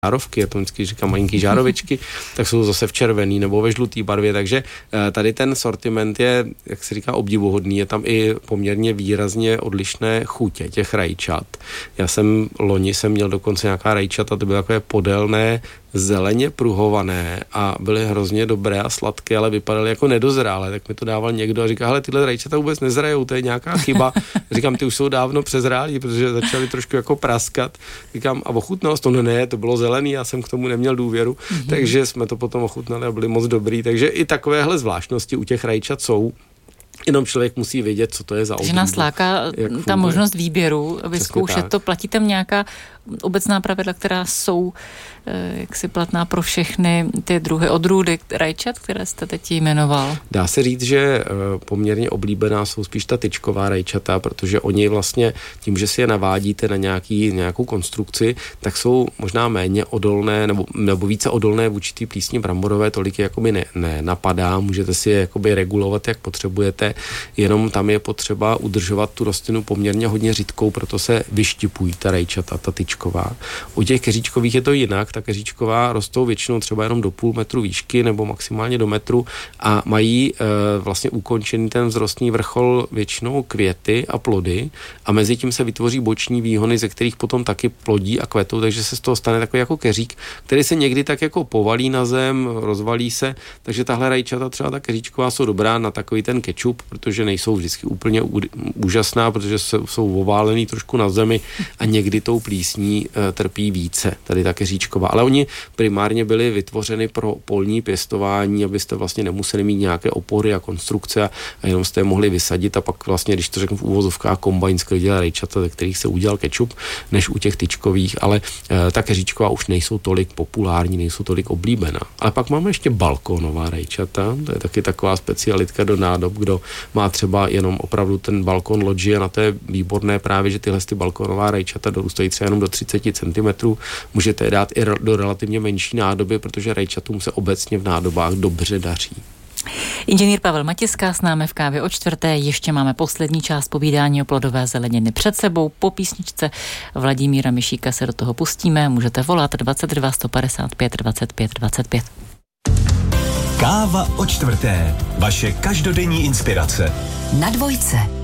žárovky, já to vždycky říkám malinký žárovičky, tak jsou zase v červený nebo ve žlutý barvě, takže tady ten sortiment je, jak se říká, obdivuhodný, je tam i poměrně výrazně odlišné chutě těch rajčat. Loni jsem měl dokonce nějaká rajčata, to byly takové podélné, zeleně pruhované a byly hrozně dobré a sladké, ale vypadaly jako nedozrálé, tak mi to dával někdo a říká, hele, tyhle rajčata vůbec nezrajou, to je nějaká chyba. Říkám, ty už jsou dávno přezrálí, protože začaly trošku jako praskat. Říkám, a ochutnalost, to ne, to bylo zelený, já jsem k tomu neměl důvěru, takže jsme to potom ochutnali a byli moc dobrý, takže i takovéhle zvláštnosti u těch rajčat jsou. Jenom člověk musí vědět, co to je za oblíbu. Takže nás láká ta možnost výběru, vyzkoušet to. Platí tam nějaká obecná pravidla, která jsou jaksi platná pro všechny ty druhy odrůdy rajčat, které jste teď jmenoval? Dá se říct, že poměrně oblíbená jsou spíš ta tyčková rajčata, protože oni vlastně tím, že si je navádíte na nějakou konstrukci, tak jsou možná méně odolné nebo více odolné vůči té plísni bramborové, tolik je jakoby nenapadá, můžete si je jakoby regulovat, jak potřebujete, jenom tam je potřeba udržovat tu rostlinu poměrně hodně řidkou, proto se vyštipují ta rajčata, ta tyčková. U těch keříčkových je to jinak, ta keříčková rostou většinou třeba jenom do půl metru výšky nebo maximálně do metru a mají vlastně ukončený ten vzrostný vrchol většinou květy a plody a mezi tím se vytvoří boční výhony, ze kterých potom taky plodí a kvetou, takže se z toho stane takový jako keřík, který se někdy tak jako povalí na zem, rozvalí se, takže tahle rajčata, třeba ta keříčková, jsou dobrá na takový ten kečup, protože nejsou vždycky úplně úžasná, protože jsou oválený trošku na zemi a někdy tou plísní trpí více, tady ta keříčková. Ale oni primárně byli vytvořeny pro polní pěstování, abyste vlastně nemuseli mít nějaké opory a konstrukce a jenom jste je mohli vysadit a pak vlastně, když to řeknu v úvozovkách, kombajn sklidil rajčata, ze kterých se udělal kečup, než u těch tyčkových, ale ta keříčková už nejsou tolik populární, nejsou tolik oblíbená. Ale pak máme ještě balkónová rajčata, to je taky taková specialitka do nádob, kdo má třeba jenom opravdu ten balkon lodži a na to je výborné právě, že tyhle balkónová rajčata dorůstají třeba jenom do 30 cm. Můžete je dát i do relativně menší nádoby, protože rajčatům se obecně v nádobách dobře daří. Inženýr Pavel Matiska s námi v Kávě o čtvrté. Ještě máme poslední část povídání o plodové zeleniny před sebou. Po písničce Vladimíra Mišíka se do toho pustíme. Můžete volat 22 155 25 25. Káva o čtvrté. Vaše každodenní inspirace. Na Dvojce.